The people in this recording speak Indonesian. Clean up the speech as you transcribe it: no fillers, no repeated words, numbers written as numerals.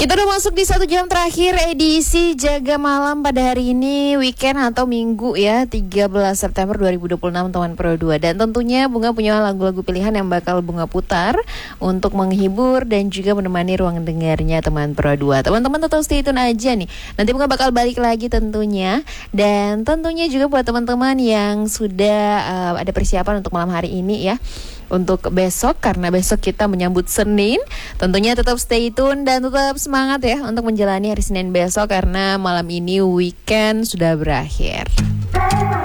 Kita udah masuk di 1 jam terakhir edisi Jaga Malam pada hari ini, weekend atau minggu ya, 13 September 2026 teman Pro 2. Dan tentunya Bunga punya lagu-lagu pilihan yang bakal Bunga putar untuk menghibur dan juga menemani ruang dengarnya teman Pro 2. Teman-teman tetap stay tune aja nih. Nanti Bunga bakal balik lagi tentunya. Dan tentunya juga buat teman-teman yang sudah ada persiapan untuk malam hari ini ya, untuk besok, karena besok kita menyambut Senin. Tentunya tetap stay tune dan tetap semangat ya untuk menjalani hari Senin besok, karena malam ini weekend sudah berakhir.